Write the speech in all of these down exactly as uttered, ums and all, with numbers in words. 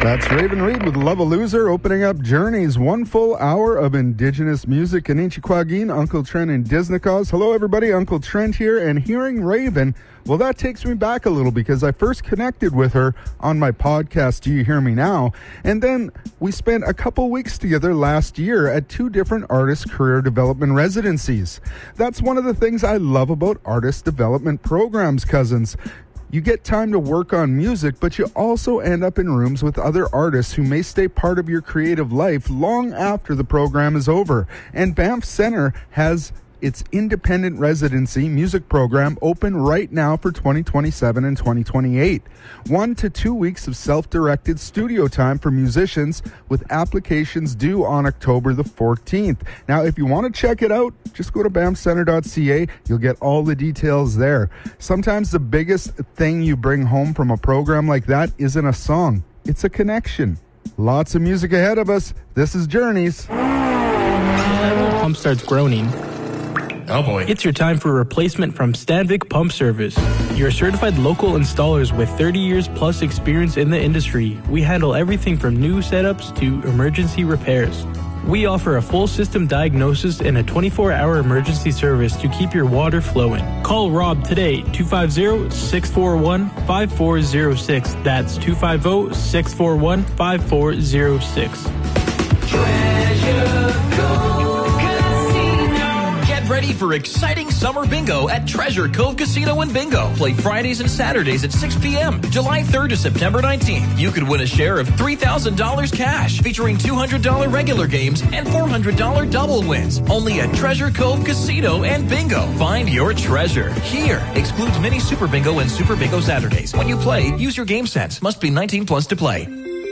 That's Raven Reed with Love a Loser, opening up Journey's one full hour of Indigenous music. Anichi Kwagin, Uncle Trent, and Disneycause. Hello, everybody. Uncle Trent here. And hearing Raven, well, that takes me back a little because I first connected with her on my podcast, Do You Hear Me Now? And then we spent a couple weeks together last year at two different artist career development residencies. That's one of the things I love about artist development programs, cousins. You get time to work on music, but you also end up in rooms with other artists who may stay part of your creative life long after the program is over. And Banff Center has its independent residency music program open right now for twenty twenty-seven and twenty twenty-eight. One to two weeks of self-directed studio time for musicians with applications due on October the fourteenth. Now, if you want to check it out, just go to banff center dot c a. You'll get all the details there. Sometimes the biggest thing you bring home from a program like that isn't a song. It's a connection. Lots of music ahead of us. This is Journeys. Pump starts groaning. Oh boy. It's your time for a replacement from Stanvik Pump Service. You're certified local installers with thirty years plus experience in the industry. We handle everything from new setups to emergency repairs. We offer a full system diagnosis and a twenty-four hour emergency service to keep your water flowing. Call Rob today, two five zero, six four one, five four zero six. That's two five zero, six four one, five four zero six. Treasure Cove Casino. Get ready for exciting summer bingo at Treasure Cove Casino and Bingo. Play Fridays and Saturdays at six p.m. July third to September nineteenth. You could win a share of three thousand dollars cash, featuring two hundred dollars regular games and four hundred dollars double wins. Only at Treasure Cove Casino and Bingo. Find your treasure here. Excludes mini Super Bingo and Super Bingo Saturdays. When you play, use your game sense. Must be nineteen plus to play.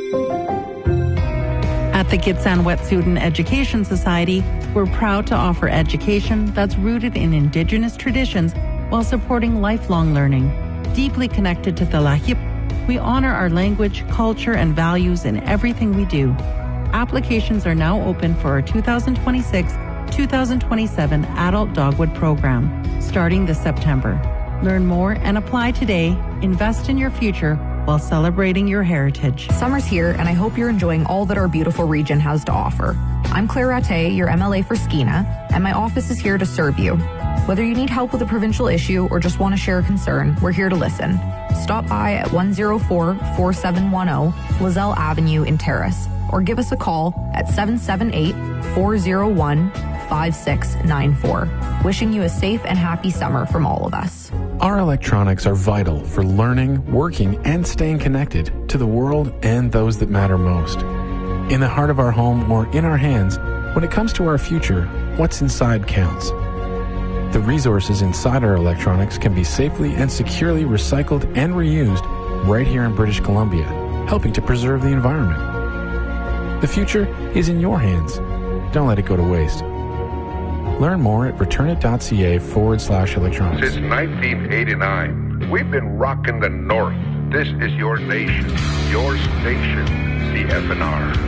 At the Gitsan Wet'suwet'en Education Society, we're proud to offer education that's rooted in Indigenous traditions while supporting lifelong learning. Deeply connected to the Lahip, we honor our language, culture, and values in everything we do. Applications are now open for our two thousand twenty-six two thousand twenty-seven Adult Dogwood Program, starting this September. Learn more and apply today. Invest in your future while celebrating your heritage. Summer's here, and I hope you're enjoying all that our beautiful region has to offer. I'm Claire Rattay, your M L A for Skeena, and my office is here to serve you. Whether you need help with a provincial issue or just want to share a concern, we're here to listen. Stop by at one oh four, four seven one oh Lizelle Avenue in Terrace, or give us a call at seven seven eight, four oh one, five six nine four. Wishing you a safe and happy summer from all of us. Our electronics are vital for learning, working, and staying connected to the world and those that matter most. In the heart of our home or in our hands, when it comes to our future, what's inside counts. The resources inside our electronics can be safely and securely recycled and reused right here in British Columbia, helping to preserve the environment. The future is in your hands. Don't let it go to waste. Learn more at returnit.ca forward slash electronics. Since nineteen eighty-nine, we've been rocking the North. This is your nation, your station, C F N R.